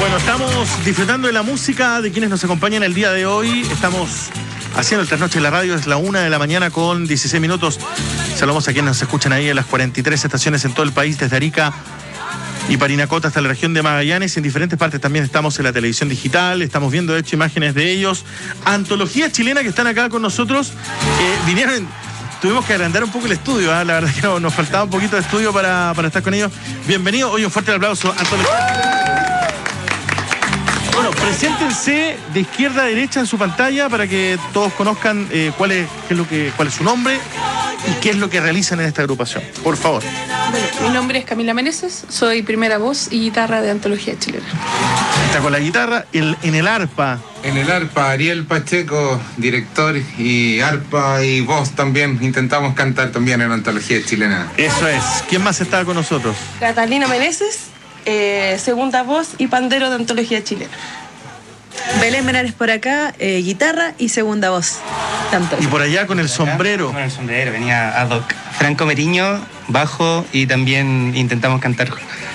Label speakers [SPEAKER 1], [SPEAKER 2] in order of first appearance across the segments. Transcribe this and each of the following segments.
[SPEAKER 1] Bueno, estamos disfrutando de la música de quienes nos acompañan el día de hoy. Estamos haciendo el Trasnoche en la radio, es la 1 de la mañana con 16 minutos. Saludamos a quienes nos escuchan ahí en las 43 estaciones en todo el país, desde Arica y Parinacota hasta la región de Magallanes. En diferentes partes también estamos en la televisión digital, estamos viendo de hecho imágenes de ellos. Antología chilena que están acá con nosotros. Vinieron, tuvimos que agrandar un poco el estudio, la verdad que nos faltaba un poquito de estudio para estar con ellos. Bienvenido, hoy un fuerte aplauso, Antología. Bueno, preséntense de izquierda a derecha en su pantalla para que todos conozcan cuál es su nombre y qué es lo que realizan en esta agrupación. Por favor.
[SPEAKER 2] Bueno, mi nombre es Camila Meneses, soy primera voz y guitarra de Antología Chilena.
[SPEAKER 1] Está con la guitarra, en el arpa.
[SPEAKER 3] En el arpa, Ariel Pacheco, director y arpa y voz también. Intentamos cantar también en Antología Chilena.
[SPEAKER 1] Eso es. ¿Quién más estaba con nosotros?
[SPEAKER 2] Catalina Meneses, segunda voz y pandero de Antología Chilena.
[SPEAKER 4] Belén Menares por acá, guitarra y segunda voz. Tanto.
[SPEAKER 1] Y por allá con el sombrero.
[SPEAKER 5] Con el sombrero, venía ad hoc. Franco Meriño, bajo y también intentamos cantar.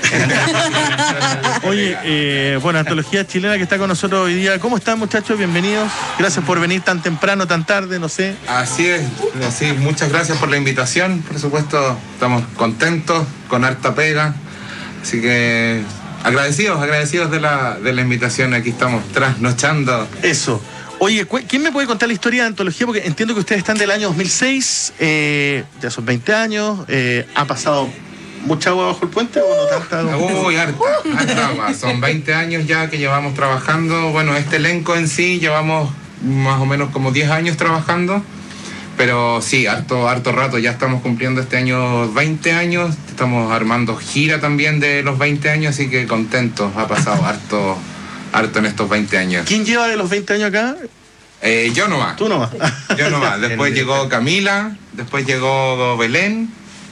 [SPEAKER 1] Oye, bueno, Antología Chilena que está con nosotros hoy día. ¿Cómo están, muchachos? Bienvenidos. Gracias por venir tan temprano, tan tarde, no sé.
[SPEAKER 3] Así es, muchas gracias por la invitación. Por supuesto, estamos contentos, con harta pega. Así que agradecidos de la invitación. Aquí estamos trasnochando.
[SPEAKER 1] Eso. Oye, ¿quién me puede contar la historia de Antología? Porque entiendo que ustedes están del año 2006, ya son 20 años, ¿ha pasado mucha agua bajo el puente o no tanta?
[SPEAKER 3] Uy, harta agua. Son 20 años ya que llevamos trabajando. Bueno, este elenco en sí llevamos más o menos como 10 años trabajando. Pero sí, harto rato, ya estamos cumpliendo este año 20 años, estamos armando gira también de los 20 años, así que contentos, ha pasado harto en estos 20 años.
[SPEAKER 1] ¿Quién lleva de los 20 años acá?
[SPEAKER 3] Yo nomás.
[SPEAKER 1] Tú nomás.
[SPEAKER 3] Yo nomás, después llegó Camila, después llegó Belén,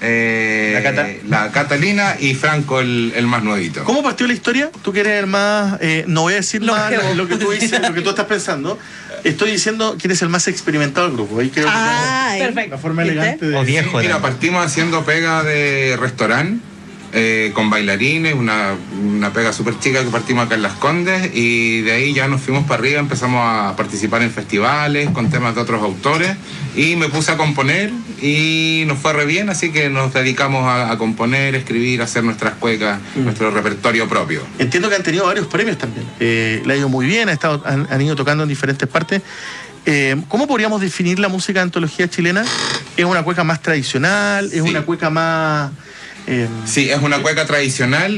[SPEAKER 3] la Catalina y Franco el más nuevito.
[SPEAKER 1] ¿Cómo partió la historia? Tú que eres el más, no voy a decir más lo que tú dices, lo que tú estás pensando. Estoy diciendo que eres el más experimentado del grupo. Ahí creo que
[SPEAKER 2] perfecto.
[SPEAKER 1] Una forma elegante de...
[SPEAKER 5] O viejo.
[SPEAKER 3] Mira, partimos haciendo pega de restaurante con bailarines, una pega súper chica que partimos acá en Las Condes, y de ahí ya nos fuimos para arriba, empezamos a participar en festivales con temas de otros autores y me puse a componer y nos fue re bien, así que nos dedicamos a componer, escribir, hacer nuestras cuecas, nuestro repertorio propio.
[SPEAKER 1] Entiendo que han tenido varios premios también. Le ha ido muy bien, han ido tocando en diferentes partes. ¿Cómo podríamos definir la música de Antología Chilena? ¿Es una cueca más tradicional? ¿Es una cueca más...?
[SPEAKER 3] Sí, es una cueca tradicional.